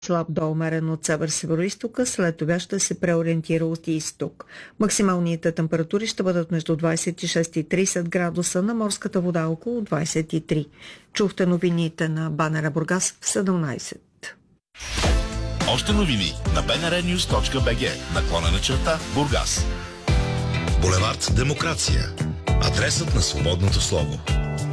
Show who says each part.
Speaker 1: Слаб до умерен от север-североизтока, след това ще се преориентира от изток. Максималните температури ще бъдат между 26 и 30 градуса, на морската вода около 23. Чухте новините на БНР Бургас в 17.
Speaker 2: Още новини на bnrnews.bg/Бургас. Булевард Демокрация. Адресът на свободното слово.